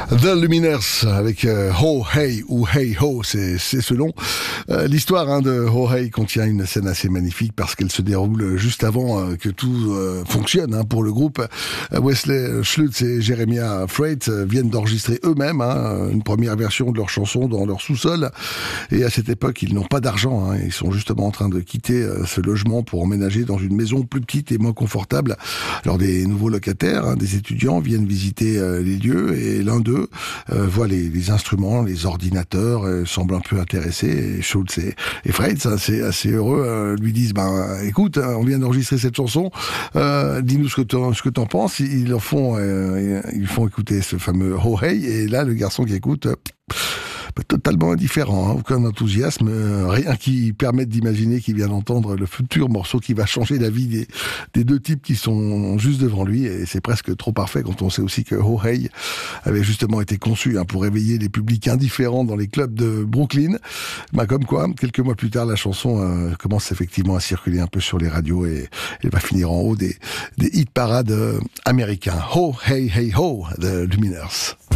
The Lumineers avec Ho Hey ou Hey Ho, c'est selon. L'histoire de Ho Hey contient une scène assez magnifique parce qu'elle se déroule juste avant que tout fonctionne pour le groupe. Wesley Schultz et Jeremiah Freight viennent d'enregistrer eux-mêmes une première version de leur chanson dans leur sous-sol. Et à cette époque, ils n'ont pas d'argent. Ils sont justement en train de quitter ce logement pour emménager dans une maison plus petite et moins confortable. Alors des nouveaux locataires, des étudiants viennent visiter les lieux et l'un d'eux voit les instruments, les ordinateurs, semble un peu intéressé. Et Schultz et Freight, c'est assez heureux, lui disent écoute, on vient d'enregistrer cette chanson, dis-nous ce que t'en penses. Ils font écouter ce fameux Oh Hey, et là le garçon qui écoute totalement indifférent, aucun enthousiasme, rien qui permette d'imaginer qu'il vient d'entendre le futur morceau qui va changer la vie des deux types qui sont juste devant lui, et c'est presque trop parfait quand on sait aussi que Oh Hey avait justement été conçu pour réveiller les publics indifférents dans les clubs de Brooklyn. Comme quoi, quelques mois plus tard, la chanson commence effectivement à circuler un peu sur les radios et elle va finir en haut des hit parades américains. Oh Hey Hey Ho, The Lumineers.